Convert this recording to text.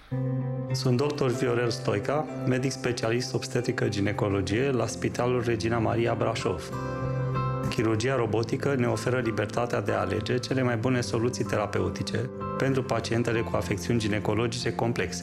Sunt dr. Viorel Stoica, medic specialist obstetrică-ginecologie la Spitalul Regina Maria Brașov. Chirurgia robotică ne oferă libertatea de a alege cele mai bune soluții terapeutice pentru pacientele cu afecțiuni ginecologice complexe.